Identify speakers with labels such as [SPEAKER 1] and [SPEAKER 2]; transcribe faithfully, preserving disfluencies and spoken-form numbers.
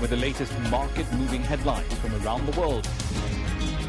[SPEAKER 1] with the latest market-moving headlines from around the world.